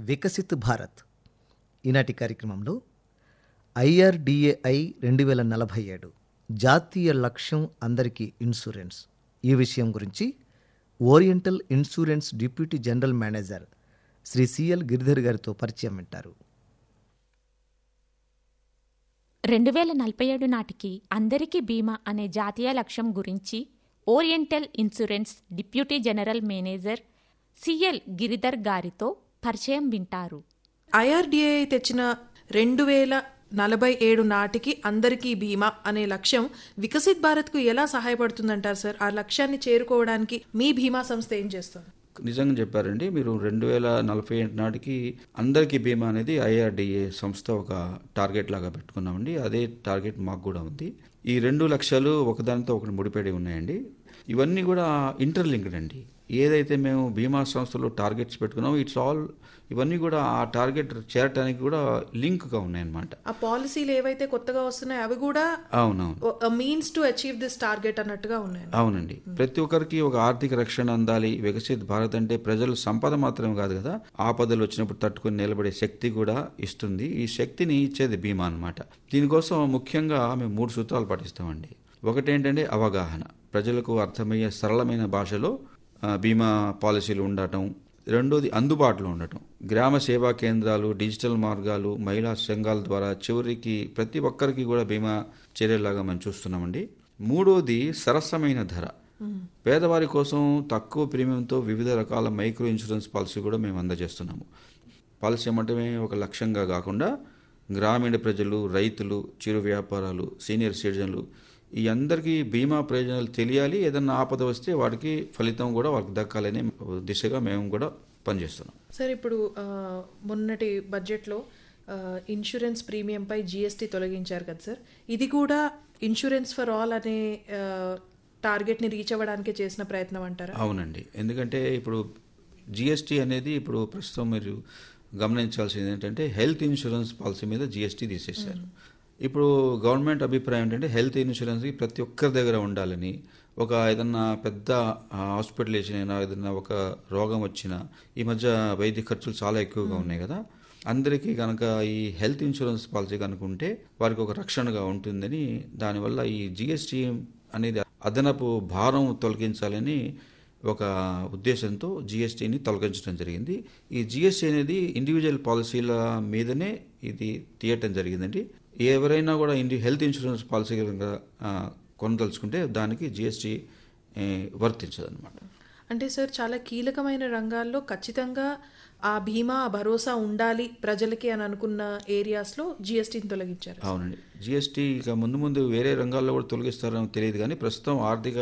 వికసిత్ భారత్ ఈనాటి కార్యక్రమంలో IRDAI 2047 జాతీయ లక్ష్యం అందరికీ ఇన్సూరెన్స్ ఈ విషయం గురించి oriental insurance deputy general manager Shri CL Giridhar గారితో పరిచయం వింటారు. 2047 నాటికి అందరికీ బీమా అనే జాతీయ లక్ష్యం గురించి oriental insurance deputy general manager CL Giridhar గారితో పరిచయం వింటారు. IRDAI తెచ్చిన 2047 నాటికి అందరికీ బీమా అనే లక్ష్యం వికసిత్ భారత్కు ఎలా సహాయపడుతుందంటారు సార్? ఆ లక్ష్యాన్ని చేరుకోవడానికి మీ బీమా సంస్థ ఏం చేస్తుంది? నిజంగా చెప్పారండి. మీరు 2047 నాటికి అందరికీ బీమా అనేది IRDAI సంస్థ ఒక టార్గెట్ లాగా పెట్టుకున్నామండి. అదే టార్గెట్ మాకు కూడా ఉంది. ఈ 2 లక్ష్యాలు ఒకదానితో ఒకటి ముడిపడి ఉన్నాయండి. ఇవన్నీ కూడా ఇంటర్లింక్డ్ అండి. ఏదైతే మేము బీమా సంస్థలో టార్గెట్స్ పెట్టుకున్నామో ఇవన్నీ కూడా ఆ టార్గెట్ చేరటానికి కూడా లింక్గా ఉన్నాయన్నమాట. ఆ పాలసీలు ఏవైతే కొత్తగా వస్తున్నాయో అవి కూడా అవునవును means to achieve this target అన్నట్టుగా ఉన్నాయి. అవునండి. ప్రతి ఒక్కరికి ఒక ఆర్థిక రక్షణ అందాలి. వికసిత్ భారత్ అంటే ప్రజలు సంపద మాత్రమే కాదు కదా, ఆపదలు వచ్చినప్పుడు తట్టుకుని నిలబడే శక్తి కూడా ఇస్తుంది. ఈ శక్తిని ఇచ్చేది బీమా అన్నమాట. దీనికోసం ముఖ్యంగా మేము 3 సూత్రాలు పాటిస్తామండి. ఒకటేంటంటే అవగాహన, ప్రజలకు అర్థమయ్యే సరళమైన భాషలో బీమా పాలసీలు ఉండటం. రెండోది అందుబాటులో ఉండటం. గ్రామ సేవా కేంద్రాలు, డిజిటల్ మార్గాలు, మహిళా సంఘాల ద్వారా చివరికి ప్రతి ఒక్కరికి కూడా బీమా చేరేలాగా మనం చూస్తున్నామండి. మూడోది సరసమైన ధర. పేదవారి కోసం తక్కువ ప్రీమియంతో వివిధ రకాల మైక్రో ఇన్సూరెన్స్ పాలసీ కూడా మేము అందజేస్తున్నాము. పాలసీ ఏమంటే ఒక లక్ష్యంగా కాకుండా గ్రామీణ ప్రజలు, రైతులు, చిరు వ్యాపారాలు, సీనియర్ సిటిజన్లు ఈ అందరికీ బీమా ప్రయోజనాలు తెలియాలి. ఏదన్నా ఆపద వస్తే వాటికి ఫలితం కూడా వాళ్ళకి దక్కాలనే దిశగా మేము కూడా పనిచేస్తున్నాం. సార్, ఇప్పుడు మొన్నటి బడ్జెట్లో ఇన్సూరెన్స్ ప్రీమియంపై GST తొలగించారు కదా సార్, ఇది కూడా ఇన్సూరెన్స్ ఫర్ ఆల్ అనే టార్గెట్ని రీచ్ అవ్వడానికే చేసిన ప్రయత్నం అంటారా? అవునండి. ఎందుకంటే ఇప్పుడు GST అనేది ఇప్పుడు ప్రస్తుతం మీరు గమనించాల్సింది ఏంటంటే హెల్త్ ఇన్సూరెన్స్ పాలసీ మీద GST తీసేశారు. ఇప్పుడు గవర్నమెంట్ అభిప్రాయం ఏంటంటే హెల్త్ ఇన్సూరెన్స్కి ప్రతి ఒక్కరి దగ్గర ఉండాలని. ఏదన్నా పెద్ద హాస్పిటలైజేషన్ అయినా, ఏదన్నా ఒక రోగం వచ్చినా, ఈ మధ్య వైద్య ఖర్చులు చాలా ఎక్కువగా ఉన్నాయి కదా, అందరికీ కనుక ఈ హెల్త్ ఇన్సూరెన్స్ పాలసీ కనుక ఉంటే వారికి ఒక రక్షణగా ఉంటుందని, దానివల్ల ఈ GST అనేది అదనపు భారం తొలగించాలని ఒక ఉద్దేశంతో GSTని తొలగించడం జరిగింది. ఈ GST అనేది ఇండివిజువల్ పాలసీల మీదనే ఇది తీయటం జరిగిందండి. ఎవరైనా కూడా హెల్త్ ఇన్సూరెన్స్ పాలసీ కొనదలుచుకుంటే దానికి GST వర్తించదు అనమాట. అంటే సార్, చాలా కీలకమైన రంగాల్లో ఖచ్చితంగా ఆ బీమా భరోసా ఉండాలి ప్రజలకి అని అనుకున్న ఏరియాస్లో GSTని తొలగించారు. అవునండి. GST ఇక ముందు వేరే రంగాల్లో కూడా తొలగిస్తారని తెలియదు, కానీ ప్రస్తుతం ఆర్థిక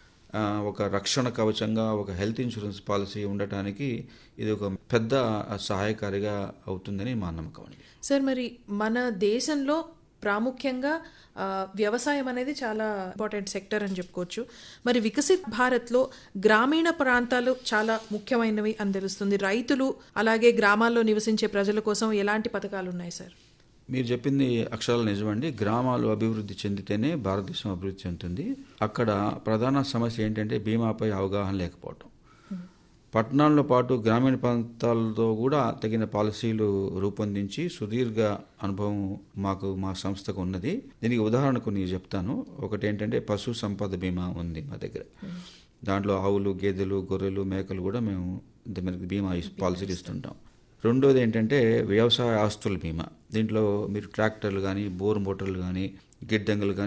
ఒక రక్షణ కవచంగా ఒక హెల్త్ ఇన్సూరెన్స్ పాలసీ ఉండటానికి ఇది ఒక పెద్ద సహాయకారిగా అవుతుందని మా నమ్మకం అండి. సార్, మరి మన దేశంలో ప్రాముఖ్యంగా వ్యవసాయం అనేది చాలా ఇంపార్టెంట్ సెక్టర్ అని చెప్పుకోవచ్చు. మరి వికసిత్ భారత్లో గ్రామీణ ప్రాంతాలు చాలా ముఖ్యమైనవి అని తెలుస్తుంది. రైతులు అలాగే గ్రామాల్లో నివసించే ప్రజల కోసం ఎలాంటి పథకాలు ఉన్నాయి సార్? మీరు చెప్పింది అక్షరాలు నిజమండి. గ్రామాలు అభివృద్ధి చెందితేనే భారతదేశం అభివృద్ధి చెందుతుంది. అక్కడ ప్రధాన సమస్య ఏంటంటే బీమాపై అవగాహన లేకపోవటం. పట్టణాల్లో పాటు గ్రామీణ ప్రాంతాలతో కూడా తగిన పాలసీలు రూపొందించి సుదీర్ఘ అనుభవం మా సంస్థకు ఉన్నది. దీనికి ఉదాహరణ కొన్ని చెప్తాను. ఒకటి ఏంటంటే పశు సంపద బీమా ఉంది మా దగ్గర. దాంట్లో ఆవులు, గేదెలు, గొర్రెలు, మేకలు కూడా మేము బీమా పాలసీలు ఇస్తుంటాం. రెండోది ఏంటంటే వ్యవసాయ ఆస్తుల బీమా. దీంట్లో మీరు ట్రాక్టర్లు కానీ, బోర్ మోటార్లు కానీ, గిడ్డంగులు కానీ